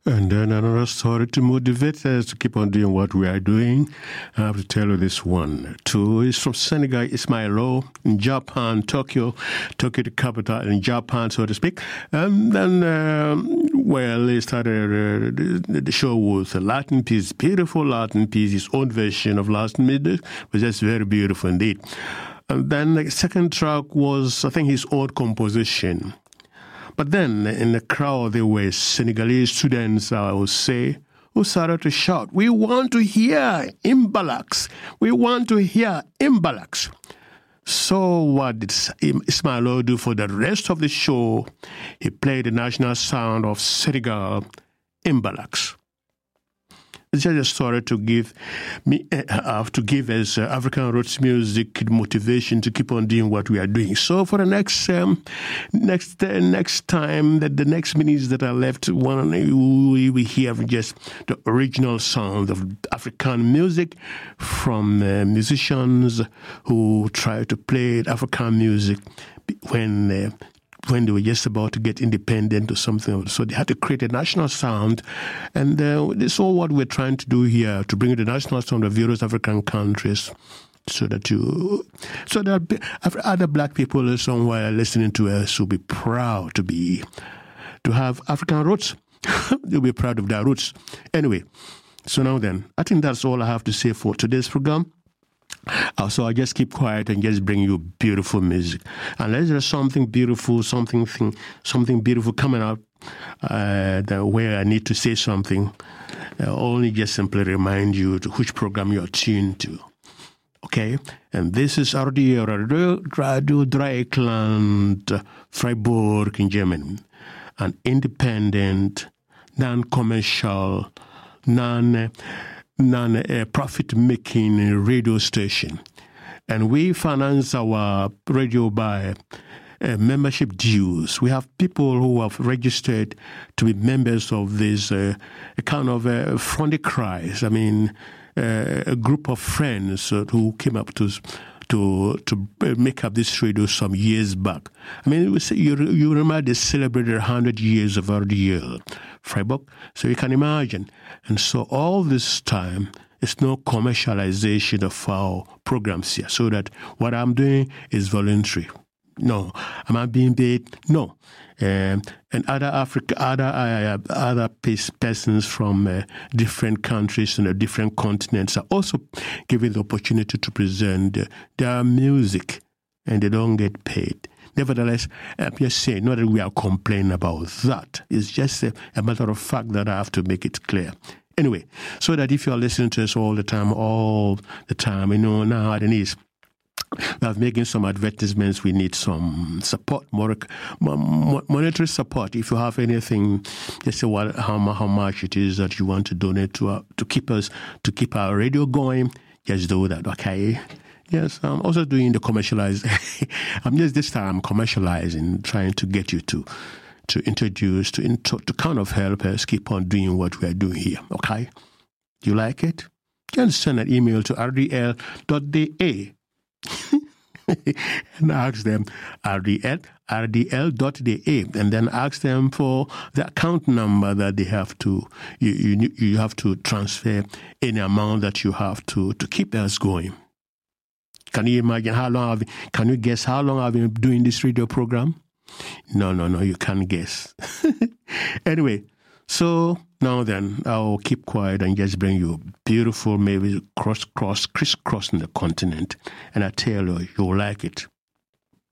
And then another story to motivate us to keep on doing what we are doing. I have to tell you this one. Two is from Senegal, Ismail Lo, in Japan, Tokyo, the capital in Japan, so to speak. And then, he started the show with a Latin piece, beautiful Latin piece, his own version of Latin music, was just very beautiful indeed. And then the second track was, I think, his own composition. But then in the crowd, there were Senegalese students, I would say, who started to shout, "We want to hear Mbalax. We want to hear Mbalax." So what did Ismail Lo do for the rest of the show? He played the national sound of Senegal, Mbalax. It's just a story to give us African roots music motivation to keep on doing what we are doing. So for the next time, the next minutes that are left, we will hear just the original sound of African music from musicians who try to play African music when they were just about to get independent or something. So they had to create a national sound. And this is all what we're trying to do here, to bring the national sound of various African countries so that other black people somewhere listening to us will be proud to have African roots. They'll be proud of their roots. Anyway, so now then, I think that's all I have to say for today's program. So I just keep quiet and just bring you beautiful music. Unless there's something beautiful, something beautiful coming up where I need to say something, only just simply remind you to which program you're tuned to. Okay? And this is Radio Dreieckland, Freiburg in Germany. An independent, non-commercial, non-profit-making radio station. And we finance our radio by membership dues. We have people who have registered to be members of this kind of Frondikreis. I mean, a group of friends who came up to make up this radio some years back. I mean, you remember they celebrated 100 years of RDL Freiburg, so you can imagine. And so all this time, it's no commercialization of our programs here, so that what I'm doing is voluntary. No. Am I being paid? No. And other persons from different countries and different continents are also given the opportunity to present their music, and they don't get paid. Nevertheless, I'm just saying, not that we are complaining about that. It's just a matter of fact that I have to make it clear. Anyway, so that if you're listening to us all the time, nowadays, we are making some advertisements. We need some support, monetary support. If you have anything, just say how much it is that you want to donate to keep our radio going. Just do that, okay? Yes, I'm also doing the commercialize. This time commercializing, trying to get you to introduce, to kind of help us keep on doing what we are doing here, okay? Do you like it? You can send an email to rdl.da and ask them rdl.da, and then ask them for the account number that they have to, you have to transfer any amount that you have to keep us going. Can you imagine can you guess how long I've been doing this radio program? No, you can't guess. Anyway, so now then, I'll keep quiet and just bring you beautiful, maybe crisscrossing the continent. And I tell you, you'll like it.